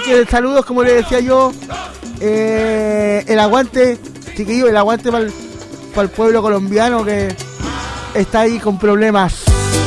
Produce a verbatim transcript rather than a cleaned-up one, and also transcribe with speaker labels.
Speaker 1: que saludos, como le decía yo. Eh, el aguante, chiquillo, el aguante para el pueblo colombiano que está ahí con problemas.